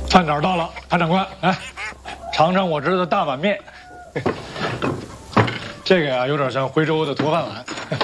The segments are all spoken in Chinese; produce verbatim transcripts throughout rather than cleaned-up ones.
饭点到了，潘长官，来尝尝我这的大碗面。这个呀，有点像徽州的沱饭碗。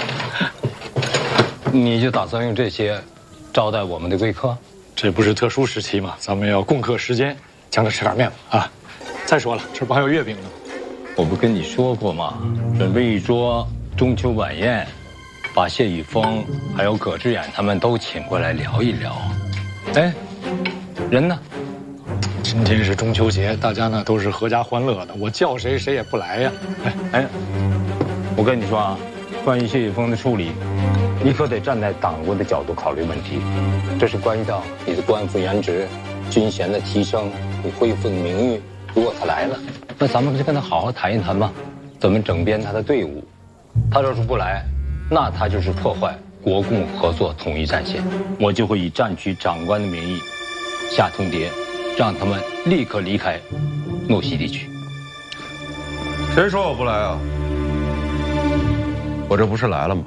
你就打算用这些招待我们的贵客？ 这不是特殊时期嘛，咱们要共克时艰，将就吃点面吧啊！再说了，这不还有月饼呢？ 我不跟你说过吗？准备一桌中秋晚宴，把谢雨峰还有葛志远他们都请过来聊一聊。哎，人呢？ 今天是中秋节，大家呢都是阖家欢乐的，我叫谁谁也不来呀。哎哎，我跟你说啊，关于谢雨峰的处理，你可得站在党国的角度考虑问题。这是关系到你的官复原职、军衔的提升、你恢复的名誉。如果他来了，那咱们就跟他好好谈一谈吧，怎么整编他的队伍。他要是不来，那他就是破坏国共合作统一战线，我就会以战区长官的名义下通牒，让他们立刻离开诺西地区。 谁说我不来啊？我这不是来了吗？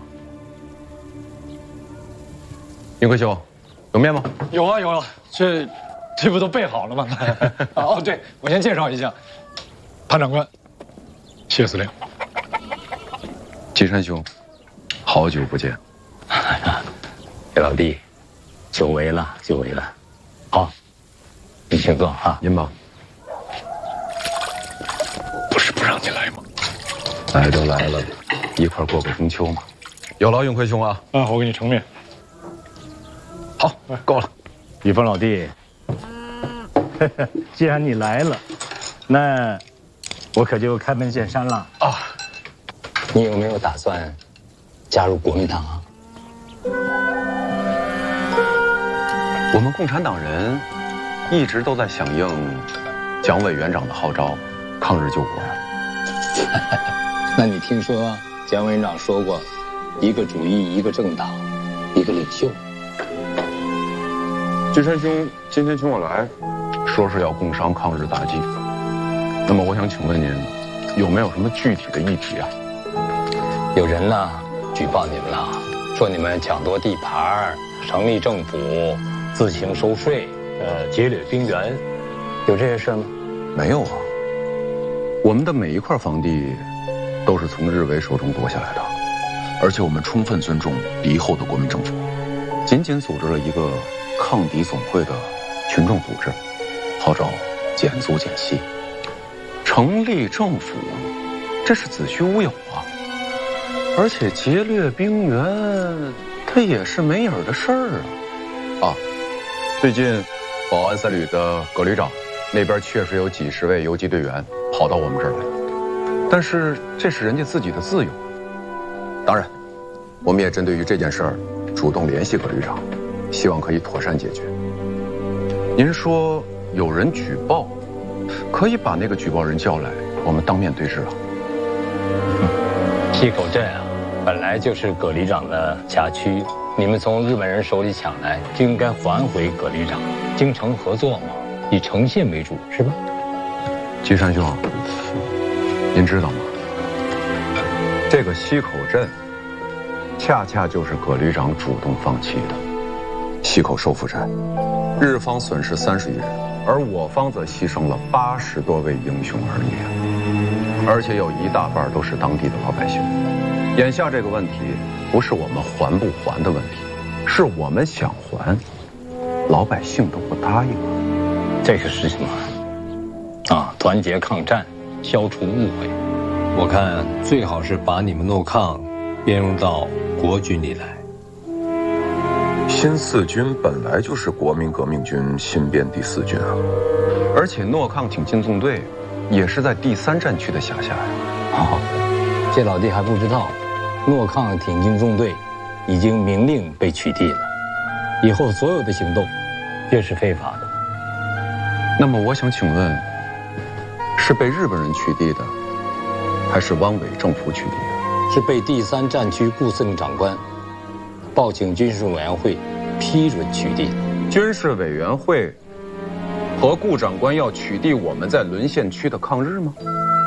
英贵兄，有面吗？ 有啊有啊，这这不都备好了吗？哦，对，我先介绍一下，潘长官，谢司令。 金山兄，好久不见。 谢老弟，久违了，久违了。好，你请坐啊。 您忙。 不是不让你来吗？ 来都来了，一块过个中秋嘛。有劳永奎兄啊。 啊，我给你盛面。 好，够了。 雨峰老弟，既然你来了，那我可就开门见山了啊。你有没有打算加入国民党啊？ 我们共产党人一直都在响应蒋委员长的号召，抗日救国。 那你听说蒋委员长说过，一个主义，一个政党，一个领袖。 金山兄今天请我来，说是要共商抗日大计。那么我想请问您，有没有什么具体的议题啊？ 有人呢举报你们了，说你们抢夺地盘、成立政府、自行收税、呃劫掠兵员，有这些事吗？ 没有啊，我们的每一块房地都是从日伪手中夺下来的，而且我们充分尊重敌后的国民政府，仅仅组织了一个抗敌总会的群众组织，号召减租减息，成立政府，这是子虚乌有啊。而且劫掠兵员，它也是没影儿的事儿啊！啊，最近保安三旅的葛旅长那边确实有几十位游击队员跑到我们这儿来，但是这是人家自己的自由。当然，我们也针对于这件事儿主动联系葛旅长，希望可以妥善解决。您说有人举报，可以把那个举报人叫来，我们当面对质啊。 溪口镇啊，本来就是葛旅长的辖区，你们从日本人手里抢来，就应该还回葛旅长，京城合作嘛，以诚信为主，是吧？ 金山兄，您知道吗？这个溪口镇，恰恰就是葛旅长主动放弃的。溪口收复战，日方损失三十余人，而我方则牺牲了八十多位英雄儿女，而且有一大半都是当地的老百姓。眼下这个问题，不是我们还不还的问题，是我们想还，老百姓都不答应。 这个是什么？啊，团结抗战，消除误会。我看最好是把你们诺抗编入到国军里来。 新四军本来就是国民革命军新编第四军啊， 而且诺抗挺进纵队也是在第三战区的辖下呀。 哦，这老弟还不知道，诺抗挺进纵队已经明令被取缔了，以后所有的行动皆是非法的。 那么我想请问，是被日本人取缔的，还是汪伪政府取缔的？ 是被第三战区顾司令长官报请军事委员会批准取缔。 军事委员会和顾长官要取缔我们在沦陷区的抗日吗？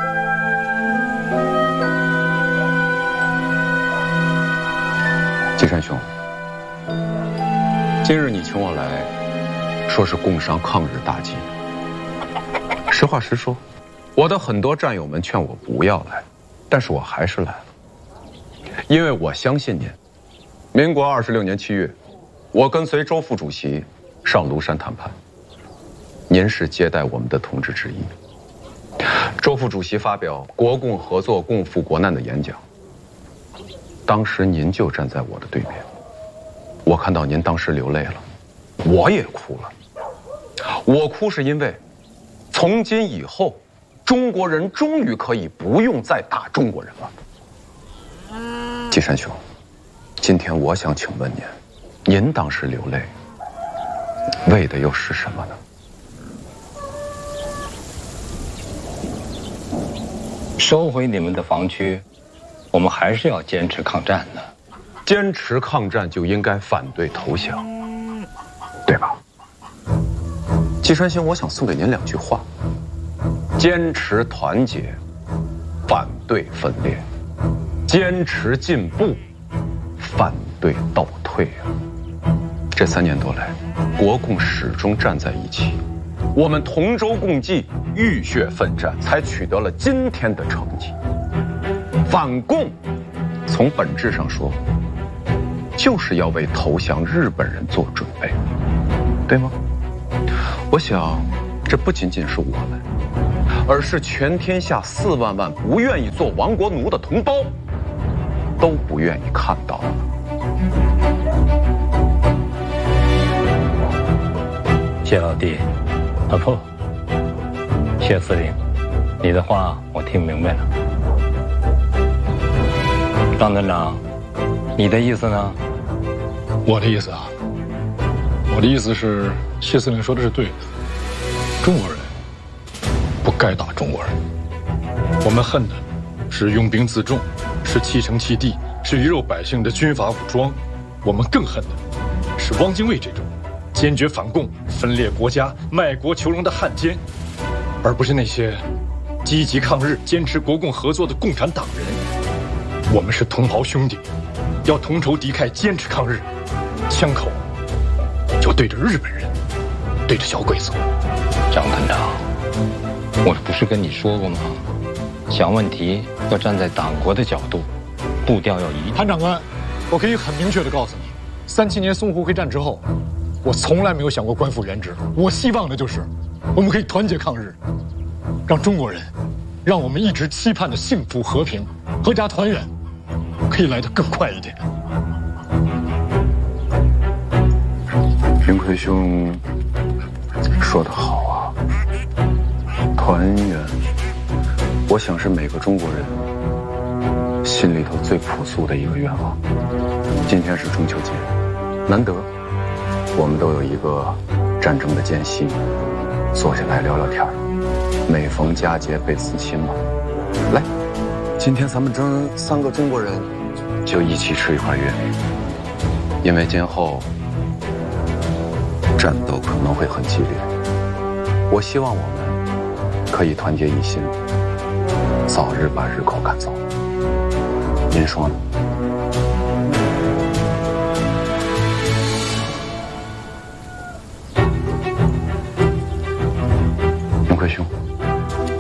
金山兄，今日你请我来，说是共商抗日大计， 实话实说，我的很多战友们劝我不要来，但是我还是来了，因为我相信您。民国二十六年七月，我跟随周副主席上庐山谈判，您是接待我们的同志之一。周副主席发表国共合作共赴国难的演讲，当时您就站在我的对面，我看到您当时流泪了，我也哭了。我哭是因为，从今以后，中国人终于可以不用再打中国人了。季山兄，今天我想请问您，您当时流泪，为的又是什么呢？ 收回你们的防区，我们还是要坚持抗战的。 坚持抗战就应该反对投降，对吧？季山兄，我想送给您两句话：坚持团结，反对分裂；坚持进步，反对倒退啊！这三年多来，国共始终站在一起，我们同舟共济，浴血奋战，才取得了今天的成绩。反共，从本质上说，就是要为投降日本人做准备，对吗？我想，这不仅仅是我们，而是全天下四万万不愿意做亡国奴的同胞，都不愿意看到的。 谢老弟，啊不，谢司令，你的话我听明白了。张团长，你的意思呢？ 我的意思啊，我的意思是，谢司令说的是对的，中国人不该打中国人，我们恨的是拥兵自重，是弃城弃地，是鱼肉百姓的军阀武装，我们更恨的是汪精卫这种坚决反共、分裂国家、卖国求荣的汉奸，而不是那些积极抗日、坚持国共合作的共产党人。我们是同袍兄弟，要同仇敌忾，坚持抗日，枪口就对着日本人，对着小鬼子。 张团长，我不是跟你说过吗？想问题要站在党国的角度，步调要一。 谭长官，我可以很明确地告诉你，三七年淞沪会战之后，我从来没有想过官复原职。我希望的就是我们可以团结抗日，让中国人，让我们一直期盼的幸福和平、阖家团圆，可以来得更快一点。 云奎兄说得好啊，团圆，我想是每个中国人心里头最朴素的一个愿望。今天是中秋节，难得我们都有一个战争的间隙，坐下来聊聊天，每逢佳节倍思亲嘛。来，今天咱们这三个中国人就一起吃一块月饼，因为今后战斗可能会很激烈，我希望我们可以团结一心，早日把日寇赶走。您说呢？